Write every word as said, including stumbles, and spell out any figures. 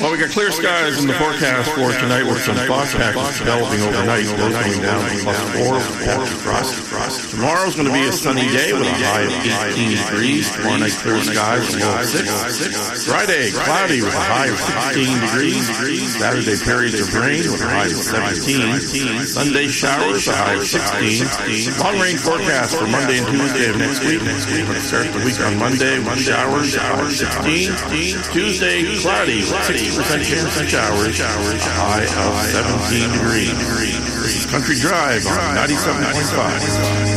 Well, we got clear skies in the forecast for tonight with some fog patches developing overnight, lows going down to plus four with patchy frost. Tomorrow's going to be a sunny day with a high of eighteen degrees. Tomorrow night, clear skies with a low of six. Friday, cloudy with a high of sixteen degrees. Saturday, periods of rain with a high of seventeen. Sunday, showers, a high of sixteen. Long range forecast for Monday and Tuesday of next week. We're going to start the week on Monday with showers, a high of sixteen. Tuesday, cloudy with sixty percent chance of showers, a high of seventeen degrees. This is Country Drive on ninety-seven point five.